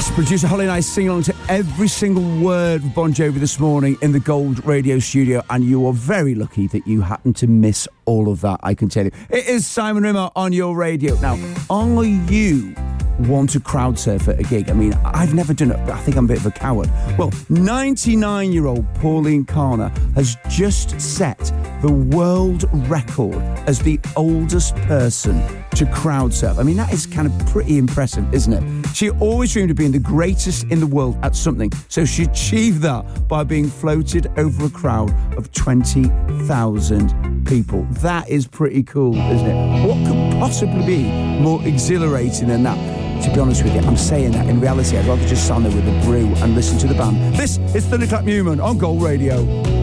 Producer Holly and I sing along to every single word of Bon Jovi this morning in the Gold Radio studio, and you are very lucky that you happened to miss all of that, I can tell you. It is Simon Rimmer on your radio. Now, are you want to crowd surf at a gig? I mean, I've never done it, but I think I'm a bit of a coward. Well, 99-year-old Pauline Carner has just set the world record as the oldest person to crowd surf. I mean, that is kind of pretty impressive, isn't it? She always dreamed of being the greatest in the world at something, so she achieved that by being floated over a crowd of 20,000 people. That is pretty cool, isn't it? What could possibly be more exhilarating than that? To be honest with you, I'm saying that. In reality, I'd rather just stand there with a brew and listen to the band. This is Thunderclap Newman on Gold Radio.